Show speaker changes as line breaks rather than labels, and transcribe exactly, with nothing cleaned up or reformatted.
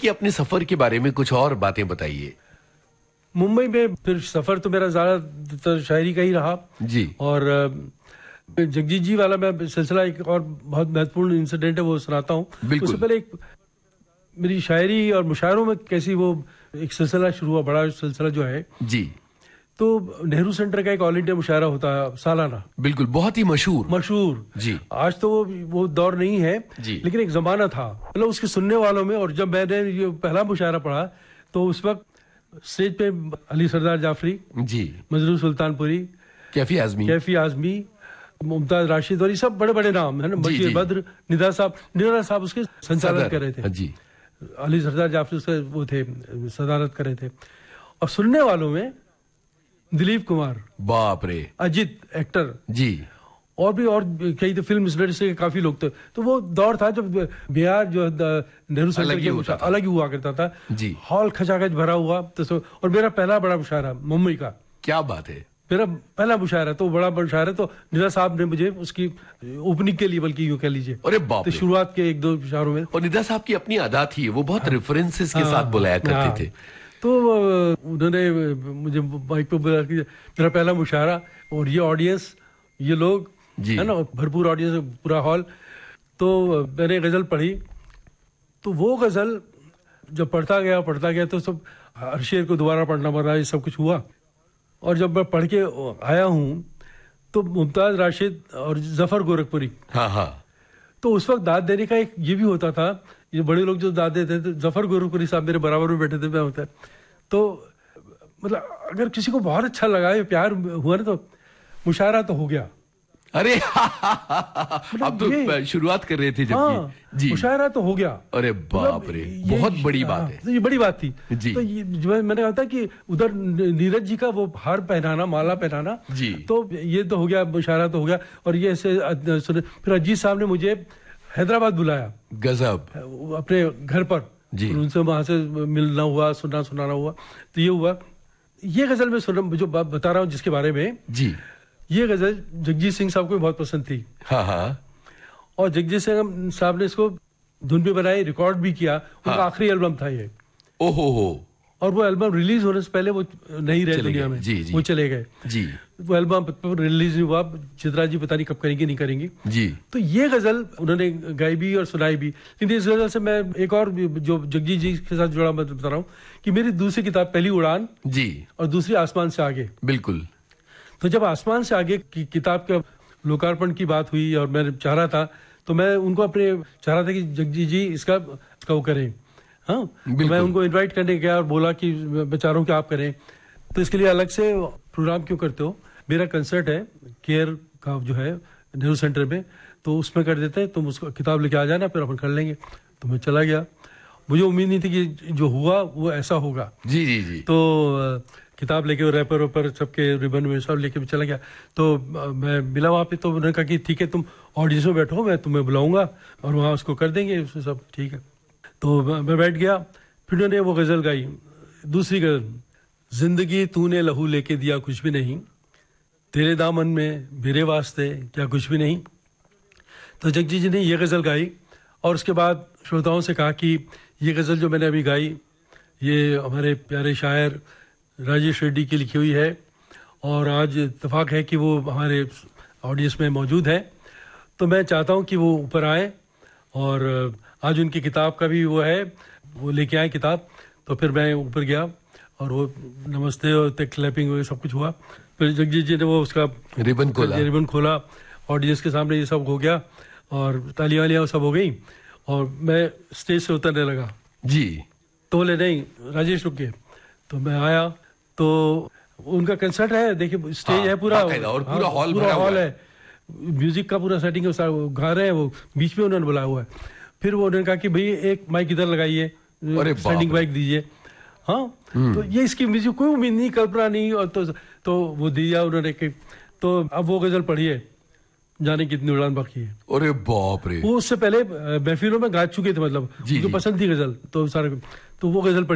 के अपने सफर के बारे में कुछ और बातें बताइए।
मुंबई में फिर सफर तो मेरा ज्यादातर शायरी का ही रहा
जी।
और जगजीत जी वाला मैं सिलसिला एक और बहुत महत्वपूर्ण इंसिडेंट है वो सुनाता हूँ। उससे पहले एक मेरी शायरी और मुशायरों में कैसी वो एक सिलसिला शुरू हुआ, बड़ा सिलसिला जो है
जी।
तो नेहरू सेंटर का एक ऑल इंडिया मुशायरा होता है सालाना, बिल्कुल
बहुत ही मशहूर
मशहूर
जी।
आज तो वो वो दौर नहीं है जी। लेकिन एक जमाना था मतलब उसके सुनने वालों में। और जब मैंने ये पहला मुशायरा पढ़ा तो उस वक्त स्टेज पे अली सरदार जाफरी जी, मजरू सुल्तानपुरी, कैफी आजमी कैफी आजमी मुमताज राशिद और ये सब बड़े बड़े नाम है ना, बशीर बद्र, निदा साहब निदा साहब उसके संचालन कर रहे थे जी। अली सरदार जाफरी उसके वो थे, सदारत कर रहे थे। और सुनने वालों में दिलीप कुमार, बाप रे, अजित एक्टर जी, और भी और कई तो फिल्म इंडस्ट्री के काफी लोग थे। तो वो दौर था जब बिहार जो नेहरू सेंटर के अलग ही हुआ करता था जी। हॉल खचाखच भरा हुआ तो। और मेरा पहला बड़ा मुशायरा मुंबई का, क्या बात है, मेरा पहला मुशायरा तो बड़ा मुशायरा तो निदा साहब ने मुझे उसकी ओपनिंग के लिए, बल्कि यूं कह लीजिए, अरे बाप, तो शुरुआत के एक दो मुशायरों में। और निदा साहब की अपनी अदा थी, वो बहुत रेफरेंसेस के साथ बुलाया करते थे। तो उन्होंने मुझे माइक पे बुला के मेरा पहला मुशायरा और ये ऑडियंस, ये लोग है ना, भरपूर ऑडियंस, पूरा हॉल। तो मैंने गजल पढ़ी तो वो गजल जब पढ़ता गया पढ़ता गया तो सब हर शेर को दोबारा पढ़ना पड़ा, ये सब कुछ हुआ। और जब मैं पढ़ के आया हूँ तो मुमताज राशिद और जफर गोरखपुरी, हाँ हाँ, तो उस वक्त दाद देने का एक ये भी होता था, ये बड़े लोग जो दाद देते थे, जफर गोरखपुरी साहब मेरे बराबर में बैठे थे, मैं होता है तो मतलब अगर किसी को बहुत अच्छा लगा, प्यार हुआ ना, तो मुशायरा तो हो गया। अरे अब तो शुरुआत कर रहे थे जब हाँ, जी, मुशायरा तो हो गया। अरे बाप रे, बहुत बड़ी बात है, तो ये बड़ी बात थी जी। तो ये जो मैंने कहा था कि उधर नीरज जी का वो हार पहनाना, माला पहनाना जी, तो ये तो हो गया, मुशायरा तो हो गया। और ये ऐसे फिर अजीत साहब ने मुझे हैदराबाद बुलाया, गजब, अपने घर पर जी, उनसे वहां से मिलना हुआ, सुनना सुनाना हुआ। तो ये हुआ, ये गजल में सुन जो बता रहा हूँ जिसके बारे में जी, ये गजल जगजीत सिंह साहब को बहुत पसंद थी, हाँ हाँ, और जगजीत सिंह साहब ने इसको धुन पे बनाई, रिकॉर्ड भी किया। हाँ, उनका आखिरी एल्बम था ये, ओहो हो, और वो एल्बम रिलीज होने से पहले वो नहीं रहे दुनिया में जी, जी, वो चले गए जी। वो एल्बम रिलीज हुआ, चित्रा जी पता नहीं कब करेंगी नहीं करेंगी जी। तो ये गजल उन्होंने गाई भी और सुनाई भी। लेकिन इस गजल से मैं एक और जो जगजीत जी के साथ जुड़ा मैं बता रहा हूँ कि मेरी दूसरी किताब, पहली उड़ान जी और दूसरी आसमान से आगे, बिल्कुल। तो जब आसमान से आगे की किताब का लोकार्पण की बात हुई और मैं चाह रहा था, तो मैं उनको अपने चाह रहा था कि जगजीत जी इसका इसका वो करें, हाँ, तो मैं उनको इनवाइट करने गया और बोला कि मैं चाह रहा हूँ कि आप करें। तो इसके लिए अलग से प्रोग्राम क्यों करते हो, मेरा कंसर्ट है केयर का जो है नेहरू सेंटर में, तो उसमें कर देते हैं, तुम उसको किताब लेके आ जाना, फिर अपन कर लेंगे। तो मैं चला गया, मुझे उम्मीद नहीं थी कि जो हुआ वो ऐसा होगा जी जी जी। तो किताब लेके रैपर वेपर सबके रिबन में सब लेके चला गया। तो मैं मिला वहाँ पे, तो उन्होंने कहा कि ठीक है तुम ऑडियंस में बैठो, मैं तुम्हें बुलाऊंगा और वहाँ उसको कर देंगे, उसमें सब ठीक है। तो मैं बैठ गया, फिर उन्होंने वो गजल गाई, दूसरी गजल, जिंदगी तूने लहू लेके दिया कुछ भी नहीं, तेरे दामन में मेरे वास्ते क्या कुछ भी नहीं। तो जगजीत जी ने ये गजल गाई और उसके बाद श्रोताओं से कहा कि ये गजल जो मैंने अभी गाई ये हमारे प्यारे शायर राजेश रेड्डी की लिखी हुई है और आज इत्तेफाक है कि वो हमारे ऑडियंस में मौजूद है, तो मैं चाहता हूं कि वो ऊपर आए और आज उनकी किताब का भी वो है, वो लेके आए किताब। तो फिर मैं ऊपर गया और वो नमस्ते और क्लैपिंग वो सब कुछ हुआ। फिर जगजीत जी ने वो उसका रिबन खोला रिबन खोला ऑडियंस के सामने, ये सब हो गया और तालियां वालियां सब हो गई और मैं स्टेज से उतरने लगा जी। तो बोले नहीं राजेश रुक गए, तो मैं आया तो उनका कंसर्ट है, देखिए स्टेज हाँ, है पूरा और पूरा हॉल पूरा हॉल है, म्यूजिक का पूरा सेटिंग है, गा रहे हैं, वो बीच में उन्होंने बुलाया हुआ है। फिर वो उन्होंने कहा कि भाई एक माइक इधर लगाइए, स्टैंडिंग माइक दीजिए, हाँ। तो ये इसकी म्यूजिक कोई उम्मीद नहीं, कल्पना नहीं, और तो तो वो दिया उन्होंने। तो अब वो गजल पढ़िए, जाने कितनी उड़ान बाकी है। अरे बाप रे, वो उससे पहले महफिलों में गा चुके थे, मतलब उनको पसंद थी गजल, तो सारे तो वो गजल